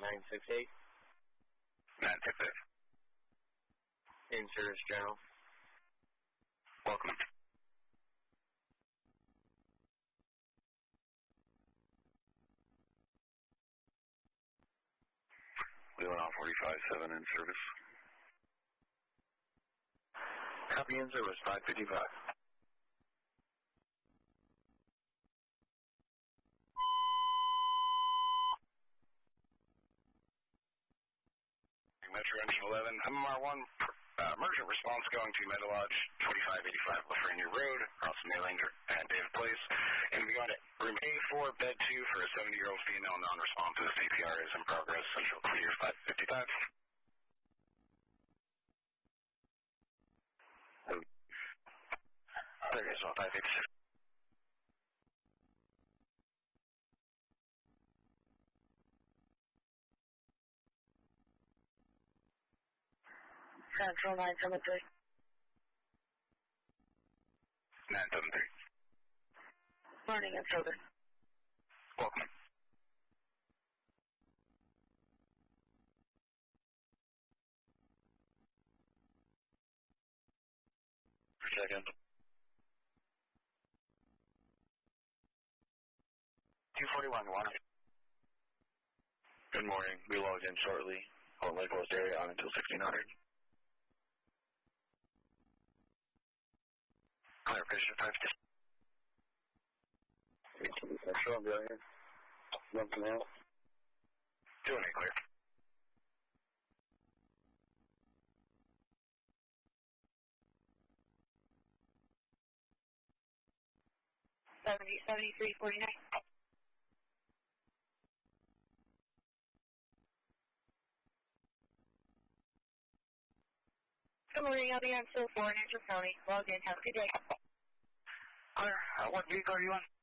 968. 968. In service, General. Welcome. Leelanau 45-7 in service. Copy in service, 555. Metro Engine 11, MR1, emergent response going to Meadow Lodge, 2585 Lafreniere Road, across Mailing and David Place. And we got it. Room A4, bed 2 for a 70-year-old female non-responsive. CPR is in progress. Central clear, 555. There is 586. Central 973. 973. Morning in service. Welcome. Second. 241, one. Good morning. We logged in shortly. On Lake Coast area on until 1600. Clear, Fisher 550. Central, I'll be out here. Nothing else. 218 clear. Seventy 7349. Good morning, I'll be on still 4 in Andrew County. Logged in. Have a good day. Clear. What vehicle are you on?